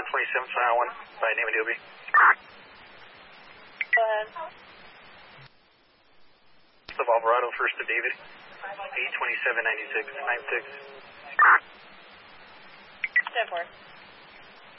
27 File 1 by name of Adobe. Go ahead. The Alvarado, first to David. 82796, 96. 10-4.